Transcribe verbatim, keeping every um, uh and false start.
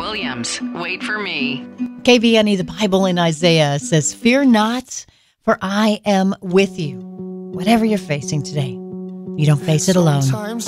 Williams, Wait for Me. K V N E, the Bible in Isaiah says, "Fear not, for I am with you." Whatever you're facing today, you don't face it alone.